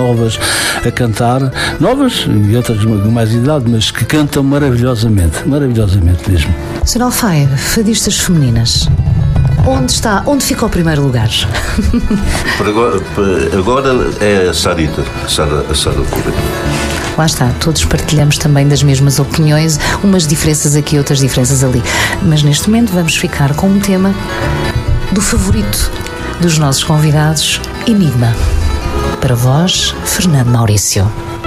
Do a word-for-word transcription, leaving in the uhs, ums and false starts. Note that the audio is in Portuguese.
novas a cantar, novas e outras com mais idade, mas que cantam maravilhosamente, maravilhosamente mesmo. senhor Alfaia, fadistas femininas, onde está, onde fica o primeiro lugar? Por agora, por agora é a Sarita, a Sara, a Sara Correia. Lá está, todos partilhamos também das mesmas opiniões, umas diferenças aqui, outras diferenças ali. Mas neste momento vamos ficar com um tema do favorito dos nossos convidados, Enigma. Para vós, Fernando Maurício.